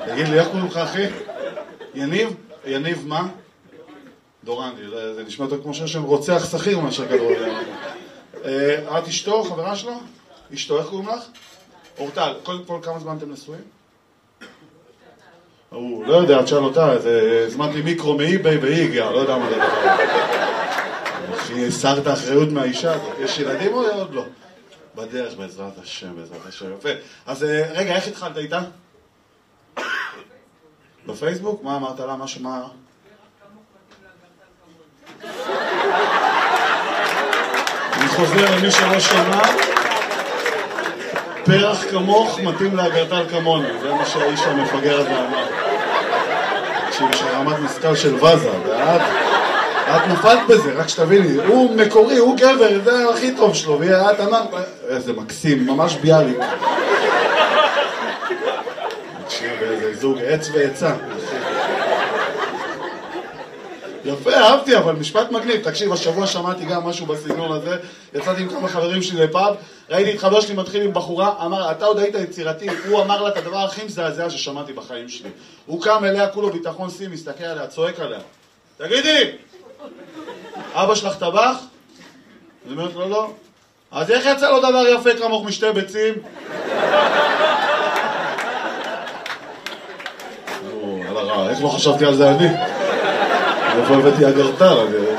תגיד לי, איך קוראים לך, אחי? יניב? יניב מה? דורנדי, זה נשמע יותר כמו שם רוצח שכיר מאשר כדורגל. את אשתו, חברה שלו? אשתו, איך קוראים לך? אורטל, קודם כל כמה זמן אתם נשואים? הוא לא יודע, תשאל אותה, הזמנתי מיקרו מאי-ביי והיא הגיעה, לא יודע מה זה דבר. אחי, הסרת האחריות מהאישה הזאת. יש ילדים או עוד לא? בדרך, בעזרת השם, בעזרת השם. יפה. אז רגע, איך התחלת איתה? בפייסבוק? מה אמרת לה? משהו מה? אני חוזר למי שלא שמע. פרח כמוך מתאים לאגרטל כמוני. זה מה שהאיש המפגר הזה אמר. תקשיב, יש רמת משכל של וזה, ואת נפלת בזה, רק שתביני. הוא מקורי, הוא גבר, זה הכי טוב שלו. ואת אמרת, איזה מקסים, ממש ביאליק. תקשיב, איזה זוג עץ ועצה. יפה, אהבתי, אבל משפט מגניב. תקשיב, השבוע שמעתי גם משהו בסגנון הזה, יצאתי עם כמה חברים שלי לפאב, ראיתי את חבר שלי מתחיל עם בחורה, אמר, אתה עוד היית יצירתי, הוא אמר לה את הדבר הכי מזעזע ששמעתי בחיים שלי. הוא קם אליה, כולו ביטחון סי, מסתכל עליה, צועק עליה. תגידי, אבא שלך טבח? אני אומרת לו, לא. אז איך יצא לו דבר יפה כמוך משתי ביצים? על הרע, איך לא חשבתי על זה אני? איפה הבאתי אגרטל?